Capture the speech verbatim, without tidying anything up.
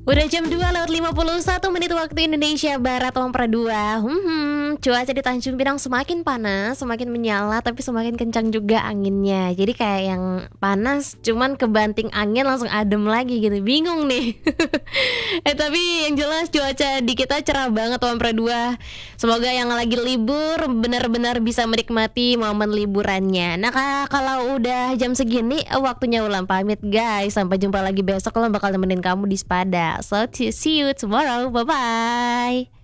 Udah jam dua lewat lima puluh satu menit waktu Indonesia Barat, Lompra dua. Hmm, cuaca di Tanjung Pinang semakin panas, semakin menyala, tapi semakin kencang juga anginnya. Jadi kayak yang panas cuman kebanting angin langsung adem lagi gitu. Bingung nih. eh tapi yang jelas cuaca di kita cerah banget, Lompra dua. Semoga yang lagi libur benar-benar bisa menikmati momen liburannya. Nah, Kak, kalau udah jam segini waktunya ulang pamit, guys. Sampai jumpa lagi besok, lo bakal nemenin kamu di Spada. So see you tomorrow, bye bye.